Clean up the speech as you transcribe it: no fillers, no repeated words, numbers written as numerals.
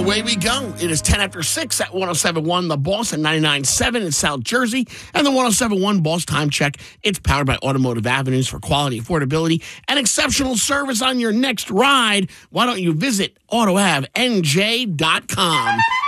away we go. It is 10 after 6 at 107.1 The Boss and 99.7 in South Jersey. And the 107.1 Boss Time Check. It's powered by Automotive Avenues for quality, affordability, and exceptional service on your next ride. Why don't you visit AutoAvNJ.com?